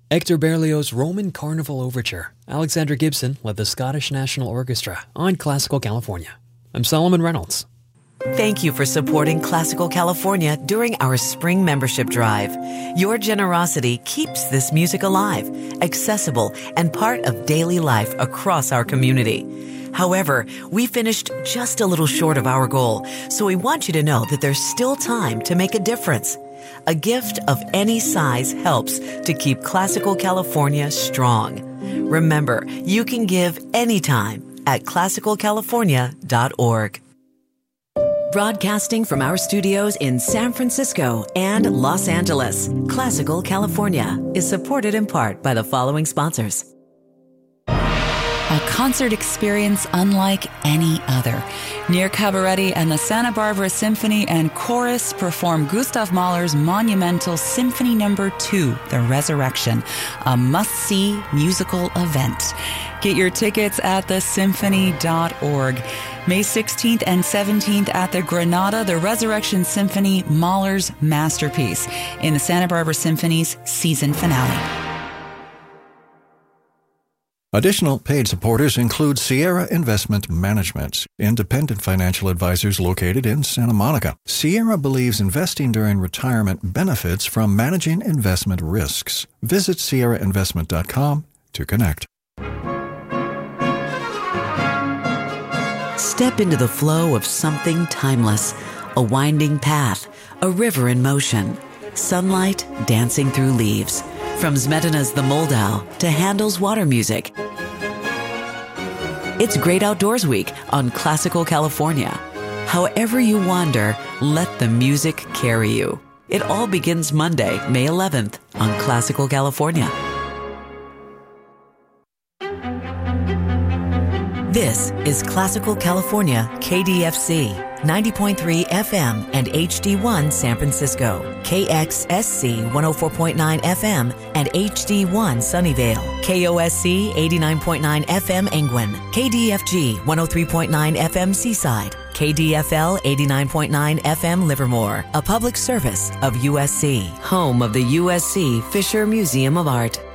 Hector Berlioz' Roman Carnival Overture. Alexander Gibson led the Scottish National Orchestra on Classical California. I'm Solomon Reynolds. Thank you for supporting Classical California during our spring membership drive. Your generosity keeps this music alive, accessible, and part of daily life across our community. However, we finished just a little short of our goal, so we want you to know that there's still time to make a difference. A gift of any size helps to keep Classical California strong. Remember, you can give anytime at classicalcalifornia.org. Broadcasting from our studios in San Francisco and Los Angeles, Classical California is supported in part by the following sponsors. A concert experience unlike any other. Nir Cabaretti and the Santa Barbara Symphony and Chorus perform Gustav Mahler's monumental Symphony No. 2, The Resurrection, a must-see musical event. Get your tickets at thesymphony.org. May 16th and 17th at the Granada, The Resurrection Symphony, Mahler's masterpiece, in the Santa Barbara Symphony's season finale. Additional paid supporters include Sierra Investment Management, independent financial advisors located in Santa Monica. Sierra believes investing during retirement benefits from managing investment risks. Visit sierrainvestment.com to connect. Step into the flow of something timeless, a winding path, a river in motion, sunlight dancing through leaves. From Smetana's The Moldau to Handel's Water Music. It's Great Outdoors Week on Classical California. However you wander, let the music carry you. It all begins Monday, May 11th on Classical California. This is Classical California, KDFC, 90.3 FM and HD1 San Francisco, KXSC 104.9 FM and HD1 Sunnyvale, KOSC 89.9 FM Angwin, KDFG 103.9 FM Seaside, KDFL 89.9 FM Livermore, a public service of USC, home of the USC Fisher Museum of Art.